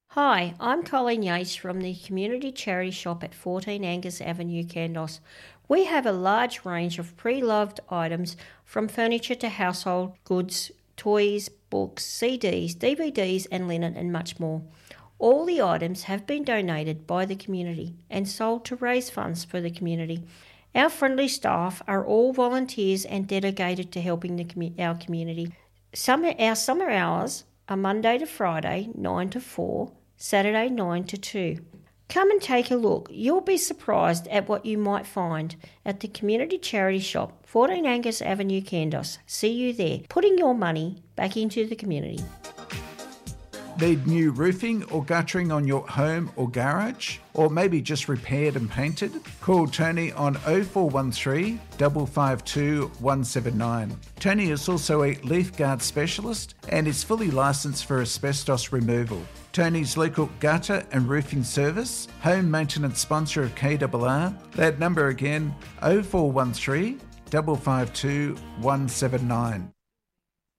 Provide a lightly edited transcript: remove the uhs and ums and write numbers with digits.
Hi, I'm Colleen Yates from the Community Charity Shop at 14 Angus Avenue, Kandos. We have a large range of pre-loved items from furniture to household goods, toys, books, CDs, DVDs and linen and much more. All the items have been donated by the community and sold to raise funds for the community. Our friendly staff are all volunteers and dedicated to helping our community. Our summer hours are Monday to Friday, 9 to 4, Saturday 9 to 2. Come and take a look. You'll be surprised at what you might find at the Community Charity Shop, 14 Angus Avenue, Kandos. See you there, putting your money back into the community. Need new roofing or guttering on your home or garage? Or maybe just repaired and painted? Call Tony on 0413 552 179. Tony is also a leaf guard specialist and is fully licensed for asbestos removal. Tony's local gutter and roofing service, home maintenance sponsor of KRR. That number again, 0413 552 179.